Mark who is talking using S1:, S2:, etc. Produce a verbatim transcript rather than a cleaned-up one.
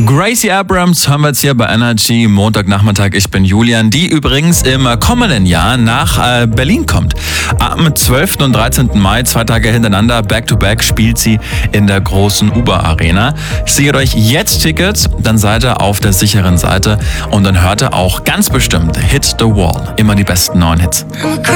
S1: Gracie Abrams hören wir jetzt hier bei Energy Montagnachmittag. Ich bin Julian, die übrigens im kommenden Jahr nach äh, Berlin kommt. Am zwölften und dreizehnten Mai, zwei Tage hintereinander, back-to-back, spielt sie in der großen Uber Arena. Sichert euch jetzt Tickets, dann seid ihr auf der sicheren Seite und dann hört ihr auch ganz bestimmt Hit the Wall. Immer die besten neuen Hits.